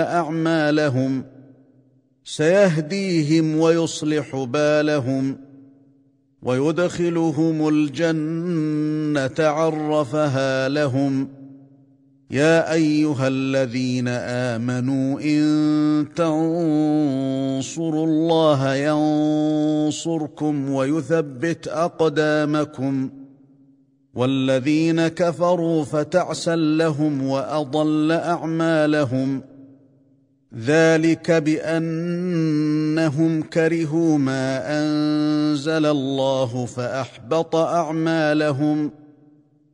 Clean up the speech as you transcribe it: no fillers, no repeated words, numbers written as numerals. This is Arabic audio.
أعمالهم سيهديهم ويصلح بالهم ويدخلهم الجنة عرفها لهم. يا أيها الذين آمنوا إن تنصروا الله ينصركم ويثبت أقدامكم والذين كفروا فتعسا لهم وأضل أعمالهم. ذلك بأنهم كرهوا ما أنزل الله فأحبط أعمالهم